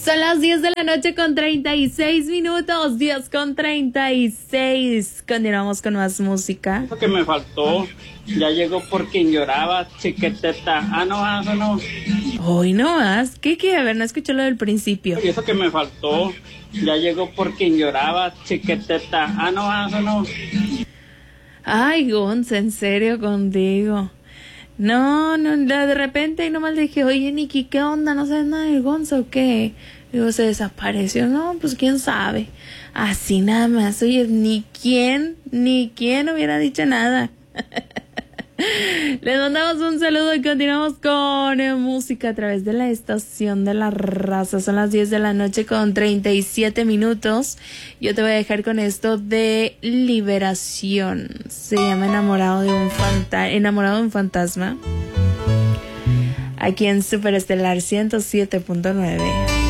Son las 10 de la noche con 36 minutos, 10 con 36. Continuamos con más música. Eso que me faltó, ya llegó por quien lloraba, chiqueteta. Eso no. Hoy no más. ¿Qué? A ver, no escuché lo del principio. Y eso que me faltó, ya llegó por quien lloraba, chiqueteta. Eso no. Ay, Gonza, en serio contigo. No, de repente nomás le dije, oye, Nikki, ¿qué onda? ¿No sabes nada del Gonza o qué? Digo, se desapareció. No, pues quién sabe. Así nada más. Oye, ni quién hubiera dicho nada. Les mandamos un saludo y continuamos con música a través de la estación de la raza. Son las 10 de la noche con 37 minutos. Yo te voy a dejar con esto de Liberación. Se llama Enamorado de un fantasma. Aquí en Superestelar 107.9.